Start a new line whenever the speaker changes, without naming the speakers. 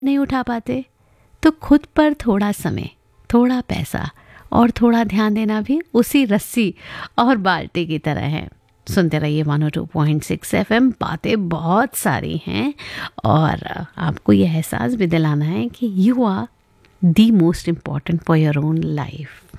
नहीं उठा पाते तो खुद पर थोड़ा समय, थोड़ा पैसा और थोड़ा ध्यान देना भी उसी रस्सी और बाल्टी की तरह है। सुनते रहिए 102.6 FM। बातें बहुत सारी हैं और आपको यह एहसास भी दिलाना है कि you are the most important for your own life.